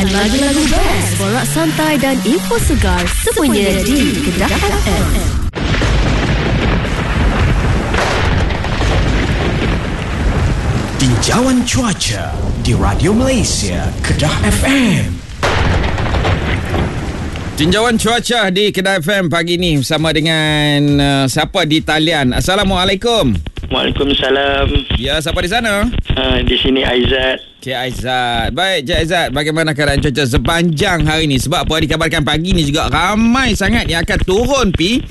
Dapatkan lagu-lagu best, borak santai dan info segar semuanya di Kedah FM. Tinjauan cuaca di Radio Malaysia Kedah FM. Tinjauan cuaca di Kedah FM pagi ni bersama dengan siapa di talian. Assalamualaikum. Waalaikumsalam. Ya, siapa di sana? Di sini Aizat. Cik Aizat. Baik, Cik Aizat, bagaimana keadaan cuaca sepanjang hari ni? Sebab apa dikabarkan pagi ni juga ramai sangat yang akan turun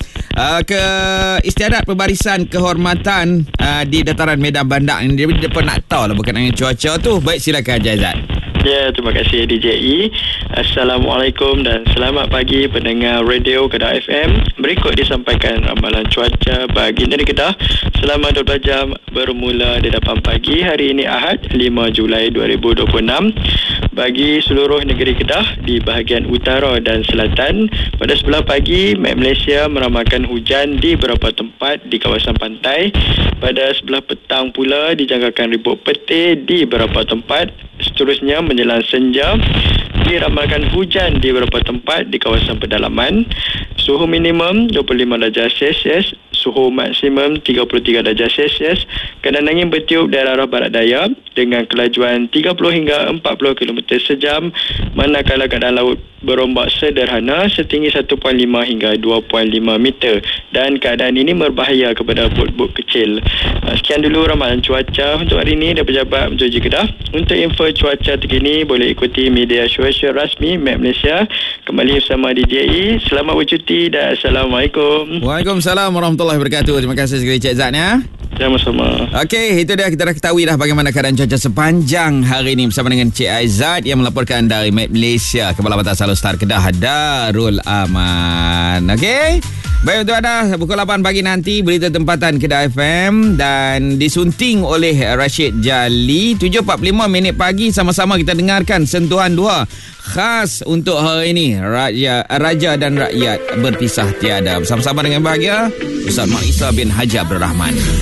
ke istiadat perbarisan kehormatan di dataran Medan Bandar ni. Dia pun nak tahu lah berkenaan dengan cuaca tu. Baik, silakan Cik Aizat. Ya, terima kasih DJI. Assalamualaikum dan selamat pagi pendengar radio Kedah FM. Berikut disampaikan ramalan cuaca bagi negeri Kedah selama 12 jam bermula di 8 pagi hari ini Ahad 5 Julai 2026. Bagi seluruh negeri Kedah di bahagian utara dan selatan, pada sebelah pagi Met Malaysia meramalkan hujan di beberapa tempat di kawasan pantai. Pada sebelah petang pula dijangkakan ribut petir di beberapa tempat. Seterusnya menjelang senja diramalkan hujan di beberapa tempat di kawasan pedalaman. Suhu minimum 25 darjah Celsius, suhu maksimum 33 darjah Celsius. Keadaan angin bertiup dari arah barat daya dengan kelajuan 30 hingga 40 km sejam, manakala keadaan laut berombak sederhana setinggi 1.5 hingga 2.5 meter dan keadaan ini berbahaya kepada bot-bot kecil. Sekian dulu ramalan cuaca untuk hari ini dari Pejabat Meteorologi Kedah. Untuk info cuaca terkini boleh ikuti media sosial rasmi Met Malaysia. Kembali bersama DJI. Selamat bercuti dan Assalamualaikum. Waalaikumsalam warahmatullahi wabarakatuh. Terima kasih sekali Cik Zat ya. Sama-sama. Okey, itu dia, kita dah ketahui dah bagaimana keadaan cuaca sepanjang hari ini bersama dengan Cik Aizat yang melaporkan dari Met Malaysia, Kepala Batas Salur Star Kedah Darul Aman. Okey. Baik, untuk anda pukul 8 pagi nanti berita tempatan Kedah FM dan disunting oleh Rashid Jali. 7.45 pagi sama-sama kita dengarkan sentuhan dua khas untuk hari ini. Raja dan rakyat berpisah tiada. Bersama-sama dengan bahagia Ustaz Mak Isa bin Haji Abdul Rahman.